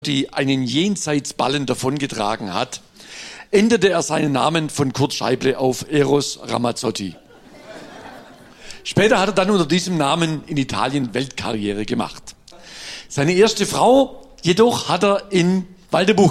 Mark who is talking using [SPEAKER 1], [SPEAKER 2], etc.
[SPEAKER 1] die einen Jenseitsballen davongetragen hat, änderte er seinen Namen von Kurt Scheible auf Eros Ramazzotti. Später hat er dann unter diesem Namen in Italien Weltkarriere gemacht. Seine erste Frau jedoch hat er in Waldebuch